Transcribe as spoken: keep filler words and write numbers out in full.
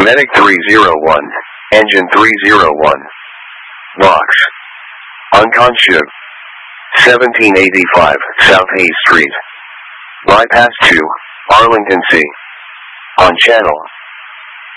Medic three zero one, Engine three zero one. Box. Unconscious. seventeen eighty-five, South Hayes Street. Bypass two, Arlington C. On channel